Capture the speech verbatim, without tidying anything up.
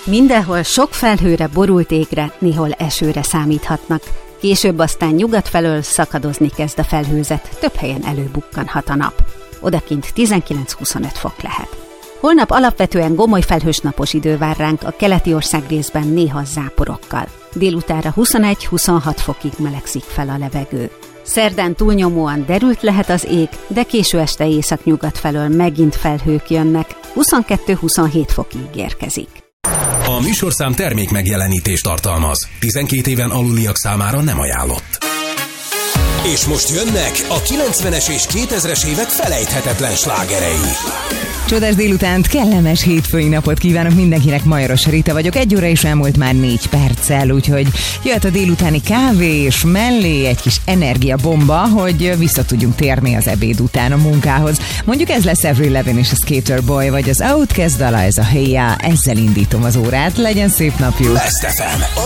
Mindenhol sok felhőre, borult égre, néhol esőre számíthatnak. Később aztán nyugat felől szakadozni kezd a felhőzet, több helyen előbukkanhat a nap. Odakint tizenkilenc-huszonöt fok lehet. Holnap alapvetően gomoly felhős napos idő vár ránk a keleti ország részben néha záporokkal. Délutánra huszonegy-huszonhat fokig melegszik fel a levegő. Szerdán túlnyomóan derült lehet az ég, de késő este északnyugat felől megint felhők jönnek, huszonkettő-huszonhét fokig érkezik. A műsorszám termék megjelenítést tartalmaz. tizenkét éven aluliak számára nem ajánlott. És most jönnek a kilencvenes és kétezres évek felejthetetlen slágerei. Csodás délutánt, kellemes hétfői napot kívánok mindenkinek, Majoros Rita vagyok. Egy óra is elmúlt már négy perccel, úgyhogy jöhet a délutáni kávé, és mellé egy kis energiabomba, hogy vissza tudjunk térni az ebéd után a munkához. Mondjuk ez lesz Avril Lavigne és a Skater Boy, vagy az Outkast dala, ez a Hey Ya, ezzel indítom az órát. Legyen szép napjuk! Best ef em, a